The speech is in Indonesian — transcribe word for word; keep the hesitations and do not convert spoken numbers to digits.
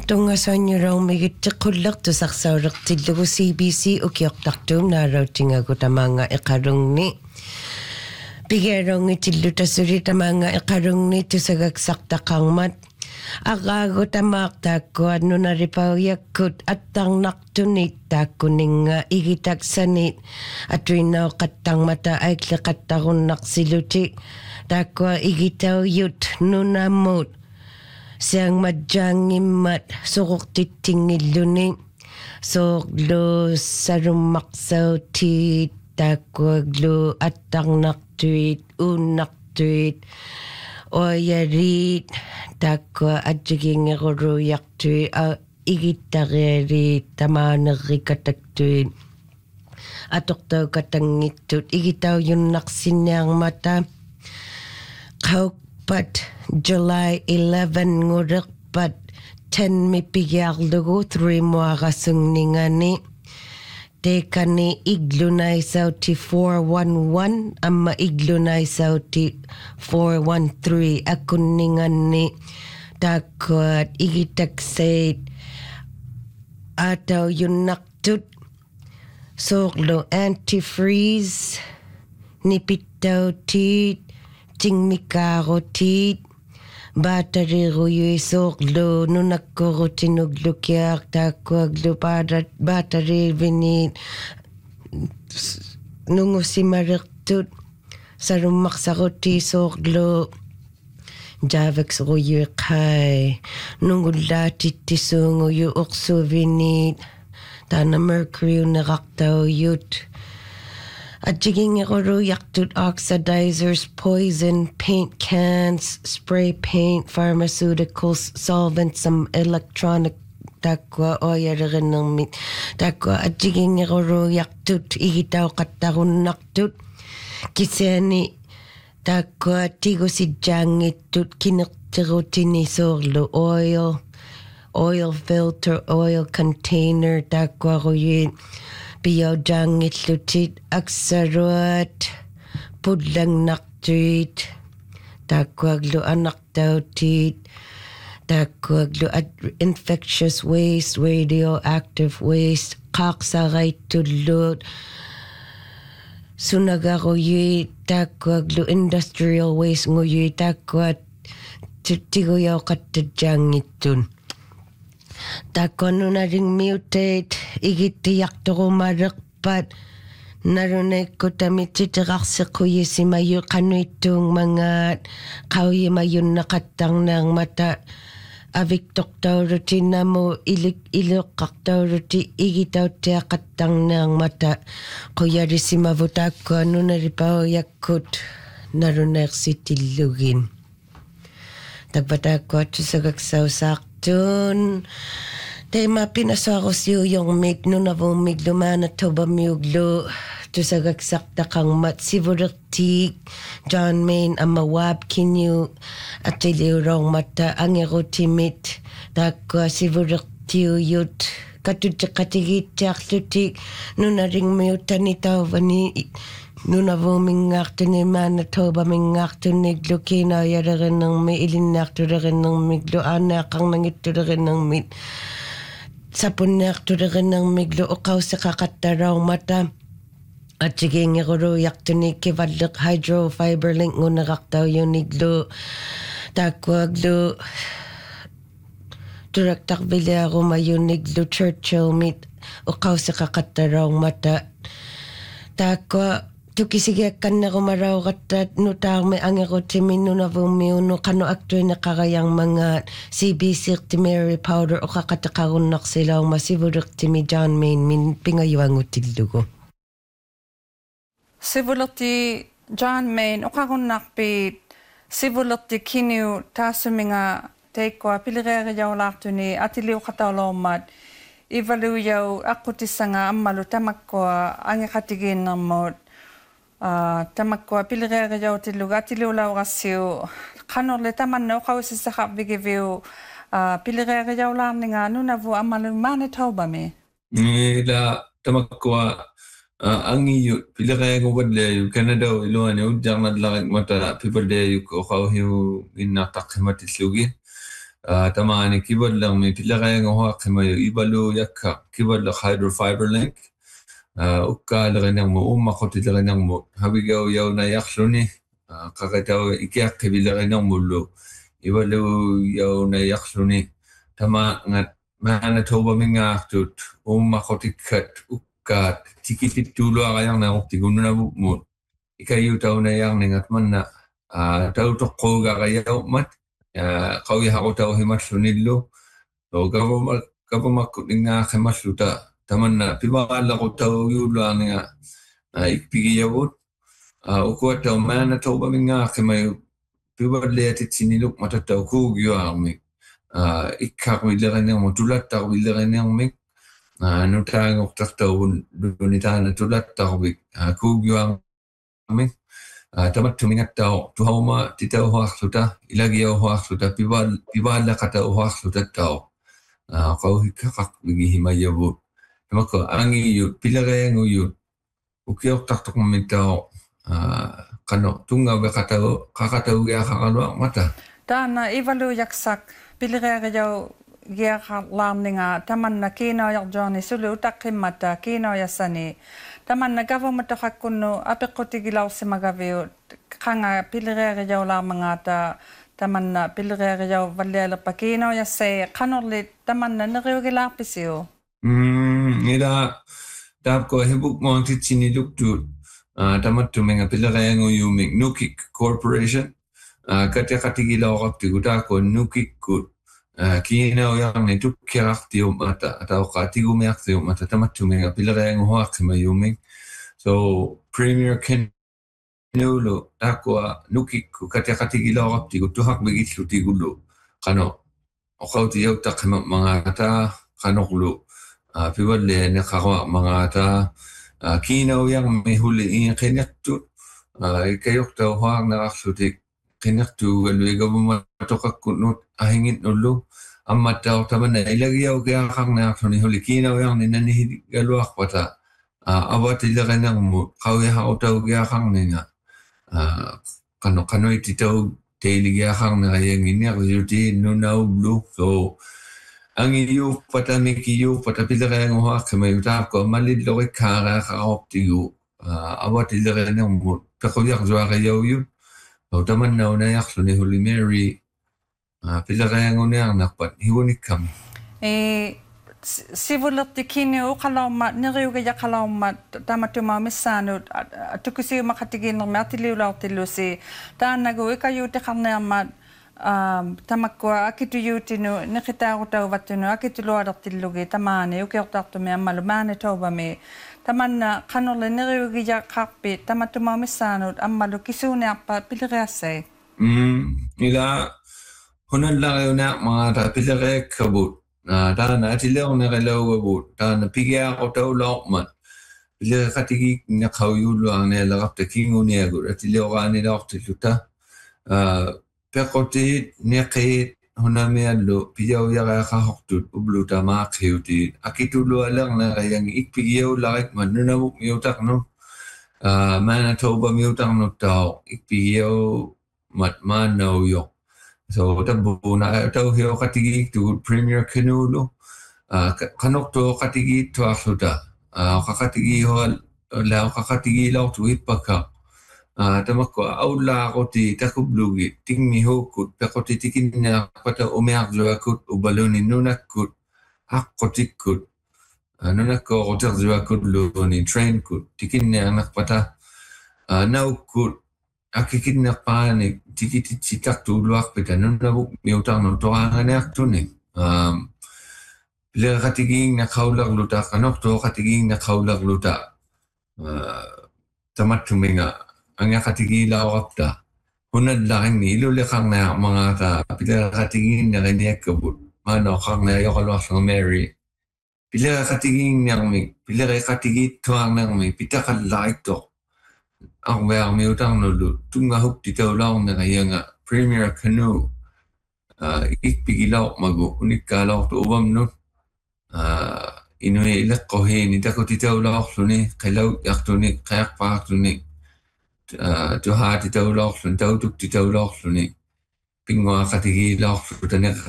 Tungasanyurong migitikulak to saksaurak tidlugu C B C ukioktaktum narautingagu tamanga ikarung ni. Pigerong itillu tasuri tamanga ikarung ni tusagaksak takangmat. Agago tamak tako at nunaripaw yakut at tang naktunit tako ning uh, igitak sanit at rinaw katang mata ay klakatakon naksiluti tako igitaw yut nunamut siyang madyang imat sukok titingiluni soklo sarumaksaw ti tako glo at tang naktuit unaktuit oyarit takwa adjiging ngoro yaktui a igitageri tamaneri kataktui atoktaw katangitut igitaw yung naksinyang mata kaukpat July eleventh ngurakpat ten mipigyalugo three muakasung ningani Tekani iglunay sauti four one one ama iglunay sauti four one three akuningan ni takot igitaksay ataw yung naktut soklo antifreeze nipitaw tit tingmikaro tit battery ruyo soklo nunakoro tinuglo kyak takwaglo padat battery vinit nungo si mariktut sa rumaksaro ti soklo Javex ruyo kay nungo lati tisungo yu okso vinit tana mercury naraktaw yut At jiging ngoro yaktut oxidizers, poison, paint cans, spray paint, pharmaceuticals, solvents, some electronic takwa oyaragan ng mit. Takwa at jiging ngoro yaktut igitaw katarun naktut. Kiseni takwa tigo si jangitut kinaktiro tinisorlo oil, oil filter, oil container takwa royin. Biyaw jangit lutit aksarot pudlang naktuit takwaglo anak daw tit takwaglo at infectious waste radioactive waste kaksaray tulot sunagaro yu takwaglo industrial waste nguyu takwat titigoyaw katadjangit tun Takono na ring mutate, igitiyak to kumarakpat, narunay ko tamititirak sa kuya si mayo kano itong mga kauye mayo nakatang ng mata. Avik toktaw rutin na mo ilik ilok kaktaw ruti igitaw tiya katang ng mata. Kuya rin si mavutak ko ano na ripaw yakut, narunay si tilugin. Tagbatak ko at sa gagsawsak. Dun, tema pinasakos yu yung mig no na vumig lumana toba miuglo to sa gagsakta kang mat sivuraktik John Main ang mawab kinyu at tilirong mata ang erotimit takwa sivuraktiyo yut katutsa katigit yaklutik no na ring mayutan ni tawani Nuna vo mingakto ni Manitoba mingakto ni Glukina yaragan ng may ilinakto rin ng miglo anakang nangito rin ng mit sapunakto rin ng miglo o kaw sa kakataraw mata at sige nga kuro yakto ni kivadlak hydrofiber link ng nakaktaw yung niglo takwaglo turaktak bilya ako mayon niglo Churchill mit o kaw sa kakataraw mata takwa Tukisigakan na kumaraw katat nutang may angero timino na vumiyo no kano aktoy na kakayang mga C B C Mary powder o kakatakaron nak sila ang masivurak timi John Main min pingayuang utilugo. Sivulati John Main o kakunak pit sivulati kinu tasuminga teikwa pilirere yaw lakto ni atiliw katalomat ivalu yaw akutisanga amalu tamakwa ang katigin ng mod Uh, tamakwa pilirere yaw tiluga tiliw law kasyo kanor le taman no kawsi sa kapbigiviw uh, pilirere yaw lang nga no na vo amalu Manitoba me la tamakwa ang iyo pilirere ko wadle Canada iluan yo jang nadlak mata people de ko kaw hiu inatak himatislugi tamani kibod lang mi pilagay ng huwag kimayo ibalo yakka kibod lang hydrofiber link ukka lang ng mo umakot lang ng mo habigaw yaw na yakslo ni kakataw ikiyak kibilagay ng mulo ibalo yaw na yakslo ni tama ngat Manitoba minga tut umakot ikat ukka tikitit tulo akayang na uktigunu na mo ikayu taw na yang ningat man na taw toko gakayaw mat kau ya aku tahu hemat sunillo, so kau kau makut dengan hemat suta, taman na pibal aku tahu yulang ni ikpigi yawut, aku tahu mana tahu baminga kemai pibal lihat sini luk mata tahu ku giang mi, ikhak wilaran yang mutulat tahu wilaran yang mi, nutang aku tahu dunitan tulat tahu ku giang mi. Tamat tumingat tau tu hauma titau hoak suta ilagi au hoak suta pibal pibal la kata hoak suta tau kau hikak bigi himayabu maka angi yu pilare nguyu ukiok tak tok mentau kano tunga be kata kakata uya kakalo mata dana ivalu yaksak pilare jau gia lamninga tamanna kino yak joni sulu takimata kino yasani tamanna government hakkunno apeqotigilaw simagavio kanga pilirere jaw la mangata tamanna pilirere jaw vallela pakino yasse kanorli tamanna neriugila pisio mm ida tap ko hebuk monti chini luktu tamat tumenga pilirere nguyumik Nukik Corporation kate katigilaw kaptiguta ko Nukik good kina yang itu kiraktium mata atau katigu meaktium mata tamat tumenga pilirere nguhak mayumik so Premier Ken Nulo aqua Nukik kati gila rapti go tuhak begit luti gulo kano okau ti yau tak mga ata kano gulo pibal le ne kawa mga ata kinaw yang may huli in kinaktu ikayok taw huwag nakaksutik kinaktu galwega bumatokak kunut ahingit nulo amma taw taman na ilagyaw kaya kang nakaksunni huli kinaw yang ninanihid galwak pata awat ilagan ng mo kawya hao taw kaya kang ninga kano kano ititaw daily gahang na kayang ini ako yuti nunaw blue so ang iyo patamik iyo patapila kayang huwag kamay utap ko malidlo kay kara kakop tiyo awat ila kayang mo kakuyak zwa kayaw yun so taman na unayak so ni Holy Mary pila kayang unayak nakpat hiwanik kami eh sivulat dikini o kalaumat niriuga ya kalaumat tamatuma misano tukusi makatigin ng matiliulaw tilusi ta nagu ikayu te kanamat tamakwa akituyutino nakita ko taw watino akituluar tilugi tamane ukiyok to me amalumane toba me tamanna kanole niriuga ya kakpi tamatuma misano amalu kisune apa pilirase mm ila hunan lang na mga pilire kabut ta na tilaw na kalaw wabut ta na pigya ko taw lokman bila katigi na kawyulo ang nilakap ta kingo niya go tilaw ka nila ko tiluta pekote nekit hunami allo piyaw ya ka hoktut ubluta ma kheuti akitulo lang na kayang ikpiyaw lakik man na mo miutak no Manitoba miutak no taw ikpiyaw matman no yo so tabu na taw hiyo katigi tu Premier Kenulo kanok to katigi to akluta kakatigi ho la kakatigi law tu ipaka tamako aula ko ti takublugi tingmi ho kut pakoti tikin na pata umiak jo akut ubaloni nunakut akotikut nunako roter jo akut lo ni train kut tikin na nakpata naukut akikin na panik tikiti citak tu luak peta nuna buk miutang no to anganak tu ni um bila katiging na kaulag luta kanok to katiging na kaulag luta tamat tuminga ang katigi lawapta hunad lang ni ilule kang na mga ta bila katiging na kanya kabut mano kang na yokalwas ng Mary bila katiging nang mi bila katigi tuang nang mi pitakal like to ang bayang miutang no tunga huk titaw lang na kaya nga Premier Canoe ikpigilaw mago unikalaw to ubam no inuhe ilak ko he ni tako titaw lang ako ni kailaw yak to ni kayak pa ako ni to ha titaw lang ako taw tuk titaw lang ako ni pingwa katigi lang ako